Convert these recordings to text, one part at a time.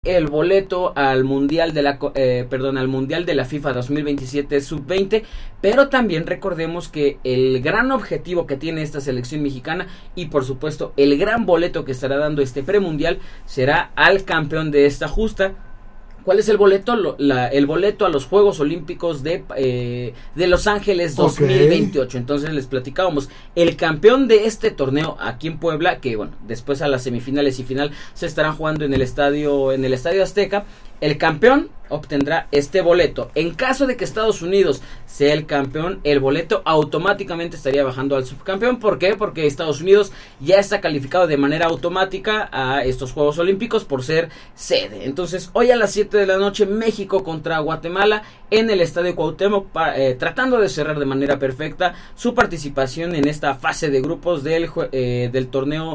el boleto al mundial de al mundial de la FIFA 2027 sub-20, pero también recordemos que el gran objetivo que tiene esta selección mexicana y por supuesto el gran boleto que estará dando este premundial será al campeón de esta justa. ¿Cuál es el boleto? El boleto a los Juegos Olímpicos de Los Ángeles 2028. Entonces les platicábamos, el campeón de este torneo aquí en Puebla, que bueno, después a las semifinales y final se estarán jugando en el estadio Azteca. El campeón obtendrá este boleto. En caso de que Estados Unidos sea el campeón, el boleto automáticamente estaría bajando al subcampeón. ¿Por qué? Porque Estados Unidos ya está calificado de manera automática a estos Juegos Olímpicos por ser sede. Entonces, hoy a las 7 de la noche, México contra Guatemala en el Estadio Cuauhtémoc, tratando de cerrar de manera perfecta su participación en esta fase de grupos del torneo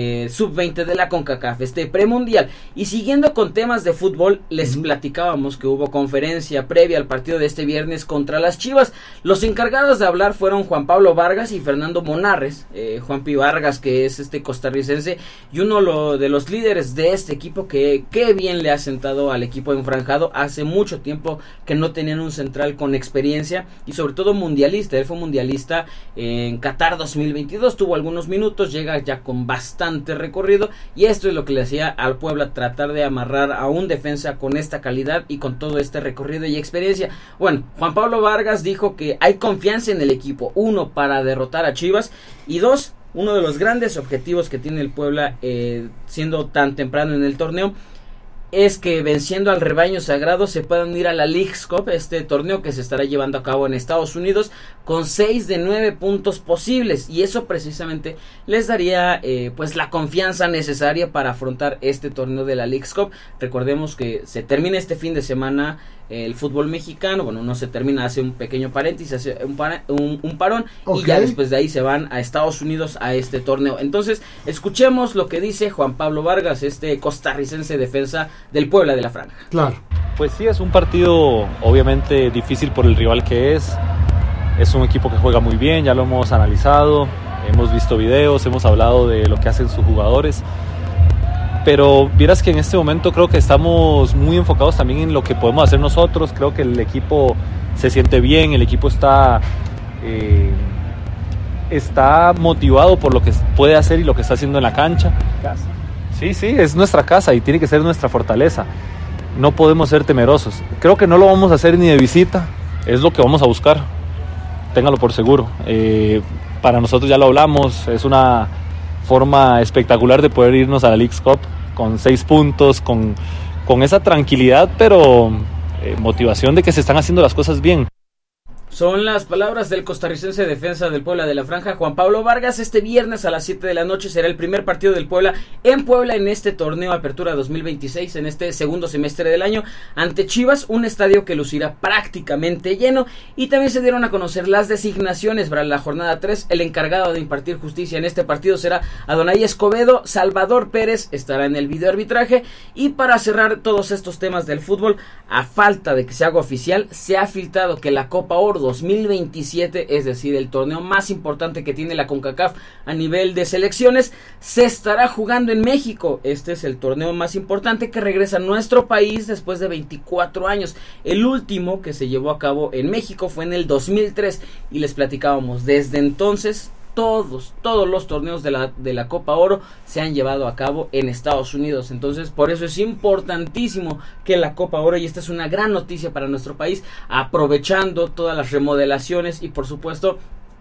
sub-20 de la CONCACAF, este premundial. Y siguiendo con temas de fútbol, les platicábamos que hubo conferencia previa al partido de este viernes contra las Chivas. Los encargados de hablar fueron Juan Pablo Vargas y Fernando Monarres. Juanpi Vargas, que es costarricense y uno de los líderes de este equipo, que qué bien le ha sentado al equipo enfranjado. Hace mucho tiempo que no tenían un central con experiencia y sobre todo mundialista. Él fue mundialista en Qatar 2022, tuvo algunos minutos, llega ya con bastante recorrido y esto es lo que le hacía al Puebla, tratar de amarrar a un defensa con esta calidad y con todo este recorrido y experiencia. Bueno, Juan Pablo Vargas dijo que hay confianza en el equipo, uno, para derrotar a Chivas, y dos, uno de los grandes objetivos que tiene el Puebla siendo tan temprano en el torneo es que venciendo al rebaño sagrado se puedan ir a la Leagues Cup, este torneo que se estará llevando a cabo en Estados Unidos, con 6 de 9 puntos posibles, y eso precisamente les daría pues la confianza necesaria para afrontar este torneo de la Leagues Cup. Recordemos que se termina este fin de semana el fútbol mexicano, bueno, no se termina, hace un pequeño paréntesis, hace un parón, y ya después de ahí se van a Estados Unidos a este torneo. Entonces, escuchemos lo que dice Juan Pablo Vargas, costarricense defensa del Puebla de la Franja. Claro. Pues sí, es un partido obviamente difícil por el rival que es un equipo que juega muy bien, ya lo hemos analizado, hemos visto videos, hemos hablado de lo que hacen sus jugadores. Pero vieras que en este momento creo que estamos muy enfocados también en lo que podemos hacer nosotros. Creo que el equipo se siente bien, el equipo está motivado por lo que puede hacer y lo que está haciendo en la cancha. Sí, es nuestra casa y tiene que ser nuestra fortaleza. No podemos ser temerosos. Creo que no lo vamos a hacer ni de visita, es lo que vamos a buscar, téngalo por seguro. Para nosotros, ya lo hablamos, es una forma espectacular de poder irnos a la Leagues Cup con 6 puntos, con esa tranquilidad, pero motivación de que se están haciendo las cosas bien. Son las palabras del costarricense defensa del Puebla de la Franja, Juan Pablo Vargas. Este viernes a las 7 de la noche será el primer partido del Puebla en Puebla en este torneo Apertura 2026, en este segundo semestre del año, ante Chivas, un estadio que lucirá prácticamente lleno. Y también se dieron a conocer las designaciones para la jornada 3. El encargado de impartir justicia en este partido será Adonai Escobedo. Salvador Pérez estará en el videoarbitraje. Y para cerrar todos estos temas del fútbol, a falta de que se haga oficial, se ha filtrado que la Copa Oro 2027, es decir, el torneo más importante que tiene la CONCACAF a nivel de selecciones, se estará jugando en México. Este es el torneo más importante que regresa a nuestro país después de 24 años. El último que se llevó a cabo en México fue en el 2003 y les platicábamos, desde entonces todos los torneos de la Copa Oro se han llevado a cabo en Estados Unidos. Entonces, por eso es importantísimo que la Copa Oro, y esta es una gran noticia para nuestro país, aprovechando todas las remodelaciones y por supuesto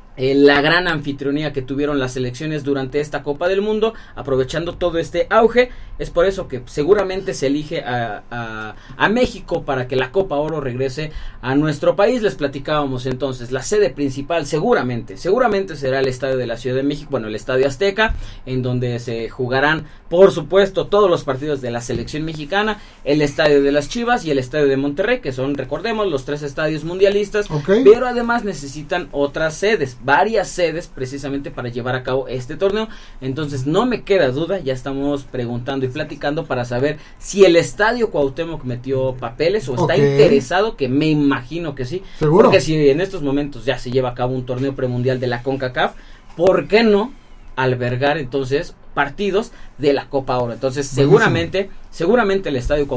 la gran anfitrionía que tuvieron las selecciones durante esta Copa del Mundo, aprovechando todo este auge. Es por eso que seguramente se elige a México para que la Copa Oro regrese a nuestro país. Les platicábamos entonces, la sede principal seguramente será el Estadio de la Ciudad de México, bueno, el Estadio Azteca, en donde se jugarán por supuesto todos los partidos de la selección mexicana, el Estadio de las Chivas y el Estadio de Monterrey, que son, recordemos, los 3 estadios mundialistas, pero además necesitan otras sedes, varias sedes precisamente para llevar a cabo este torneo. Entonces no me queda duda, ya estamos preguntando y platicando para saber si el Estadio Cuauhtémoc metió papeles o está interesado, que me imagino que sí. ¿Seguro? Porque si en estos momentos ya se lleva a cabo un torneo premundial de la CONCACAF, ¿por qué no albergar entonces partidos de la Copa Oro. Entonces Buenísimo. seguramente el Estadio